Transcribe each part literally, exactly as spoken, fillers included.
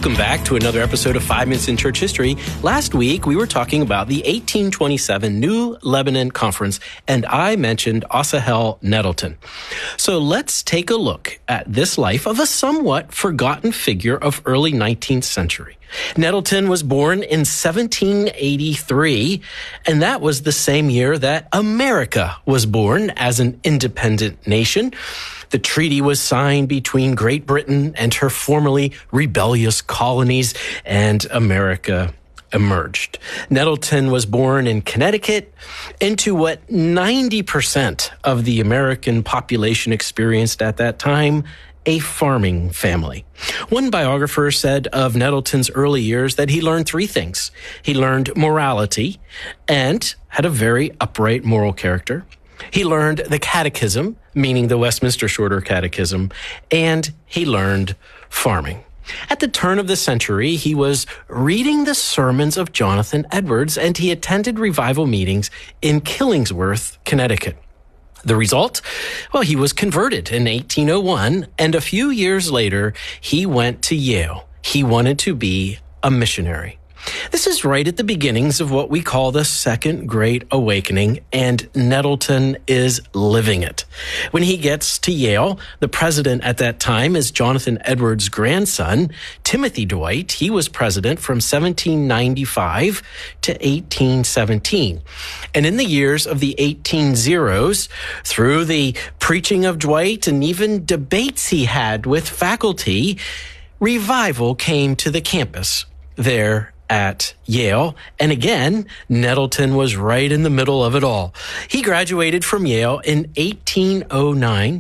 Welcome back to another episode of Five Minutes in Church History. Last week, we were talking about the eighteen twenty-seven New Lebanon Conference, and I mentioned Asahel Nettleton. So let's take a look at this life of a somewhat forgotten figure of early nineteenth century. Nettleton was born in seventeen eighty-three, and that was the same year that America was born as an independent nation. The treaty was signed between Great Britain and her formerly rebellious colonies, and America emerged. Nettleton was born in Connecticut into what ninety percent of the American population experienced at that time, a farming family. One biographer said of Nettleton's early years that he learned three things. He learned morality and had a very upright moral character. He learned the catechism, meaning the Westminster Shorter Catechism, and he learned farming. At the turn of the century, he was reading the sermons of Jonathan Edwards, and he attended revival meetings in Killingsworth, Connecticut. The result? Well, he was converted in eighteen oh one, and a few years later, he went to Yale. He wanted to be a missionary. This is right at the beginnings of what we call the Second Great Awakening, and Nettleton is living it. When he gets to Yale, the president at that time is Jonathan Edwards' grandson, Timothy Dwight. He was president from seventeen ninety-five to eighteen seventeen. And in the years of the eighteen zeros, through the preaching of Dwight and even debates he had with faculty, revival came to the campus there at Yale. And again, Nettleton was right in the middle of it all. He graduated from Yale in eighteen oh nine.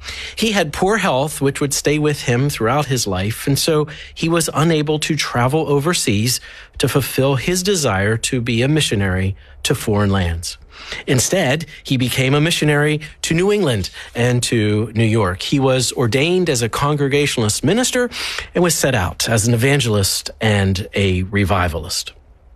He had poor health, which would stay with him throughout his life, and so he was unable to travel overseas to fulfill his desire to be a missionary to foreign lands. Instead, he became a missionary to New England and to New York. He was ordained as a Congregationalist minister and was set out as an evangelist and a revivalist.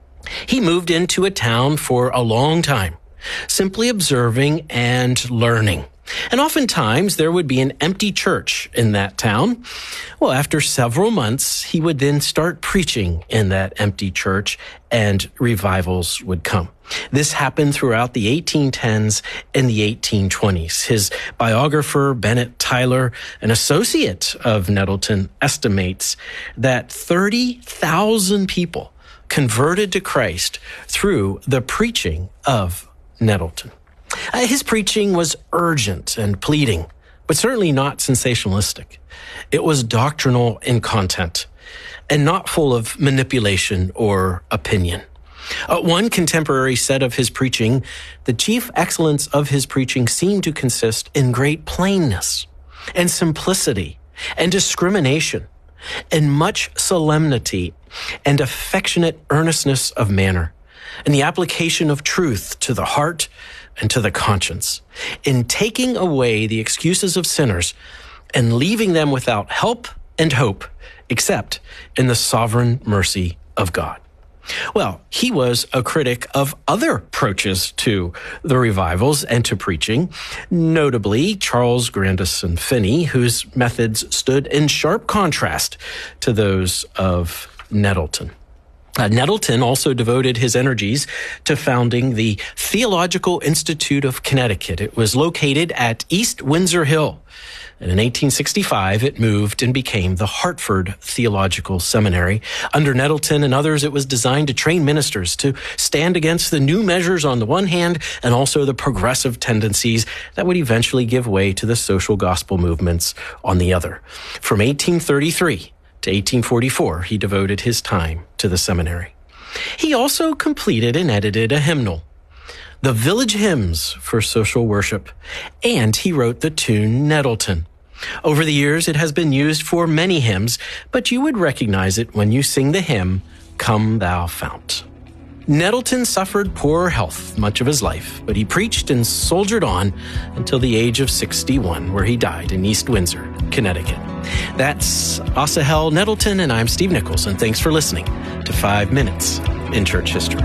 He moved into a town for a long time, simply observing and learning. And oftentimes there would be an empty church in that town. Well, after several months, he would then start preaching in that empty church, and revivals would come. This happened throughout the eighteen tens and the eighteen twenties. His biographer, Bennett Tyler, an associate of Nettleton, estimates that thirty thousand people converted to Christ through the preaching of Nettleton. Uh, his preaching was urgent and pleading, but certainly not sensationalistic. It was doctrinal in content and not full of manipulation or opinion. Uh, one contemporary said of his preaching, the chief excellence of his preaching seemed to consist in great plainness and simplicity and discrimination and much solemnity and affectionate earnestness of manner, and the application of truth to the heart and to the conscience, in taking away the excuses of sinners and leaving them without help and hope, except in the sovereign mercy of God. Well, he was a critic of other approaches to the revivals and to preaching, notably Charles Grandison Finney, whose methods stood in sharp contrast to those of Nettleton. Uh, Nettleton also devoted his energies to founding the Theological Institute of Connecticut. It was located at East Windsor Hill. And in eighteen sixty-five, it moved and became the Hartford Theological Seminary. Under Nettleton and others, it was designed to train ministers to stand against the new measures on the one hand and also the progressive tendencies that would eventually give way to the social gospel movements on the other. From eighteen thirty-three to eighteen forty-four, he devoted his time to the seminary. He also completed and edited a hymnal, the Village Hymns for Social Worship, and he wrote the tune Nettleton. Over the years, it has been used for many hymns, but you would recognize it when you sing the hymn, Come Thou Fount. Nettleton suffered poor health much of his life, but he preached and soldiered on until the age of sixty-one, where he died in East Windsor, Connecticut. That's Asahel Nettleton, and I'm Steve Nichols, and thanks for listening to Five Minutes in Church History.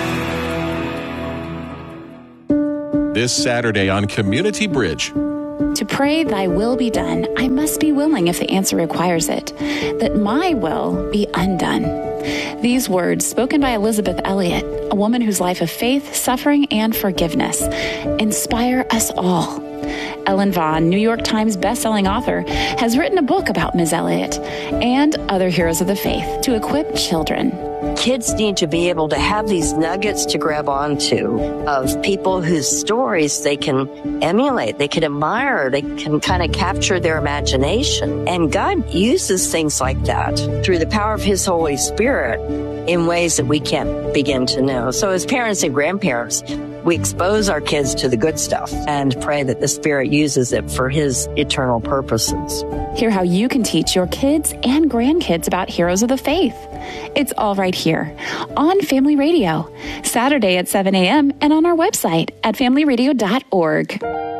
This Saturday on Community Bridge. To pray, thy will be done, I must be willing if the answer requires it, that my will be undone. These words, spoken by Elizabeth Elliot, a woman whose life of faith, suffering, and forgiveness, inspire us all. Ellen Vaughn, New York Times bestselling author, has written a book about Miz Elliot and other heroes of the faith to equip children. Kids need to be able to have these nuggets to grab onto of people whose stories they can emulate, they can admire, they can kind of capture their imagination. And God uses things like that through the power of His Holy Spirit in ways that we can't begin to know. So as parents and grandparents, we expose our kids to the good stuff and pray that the Spirit uses it for His eternal purposes. Hear how you can teach your kids and grandkids about heroes of the faith. It's all right here on Family Radio, Saturday at seven a.m. and on our website at family radio dot org.